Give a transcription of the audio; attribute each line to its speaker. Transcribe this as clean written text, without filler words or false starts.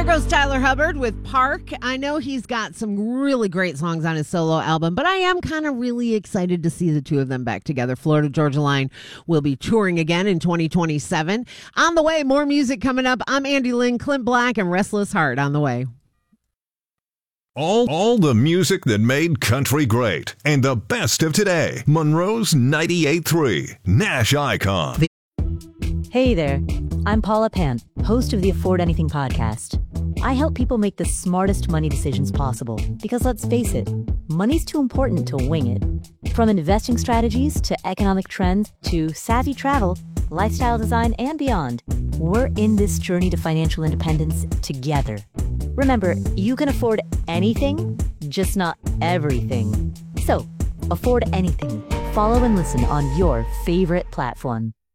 Speaker 1: goes Tyler Hubbard with Park. I know he's got some really great songs on his solo album, but I am kind of really excited to see the two of them back together. Florida Georgia Line will be touring again in 2027. On the way, more music coming up. I'm Andy Lynn, Clint Black, and Restless Heart on the way.
Speaker 2: All the music that made country great and the best of today. Monroe's 98.3 Nash Icon.
Speaker 3: Hey there, I'm Paula Pant, host of the Afford Anything podcast. I help people make the smartest money decisions possible because let's face it, money's too important to wing it. From investing strategies to economic trends to savvy travel, lifestyle design, and beyond, we're in this journey to financial independence together. Remember, you can afford anything, just not everything. So, afford anything. Follow and listen on your favorite platform.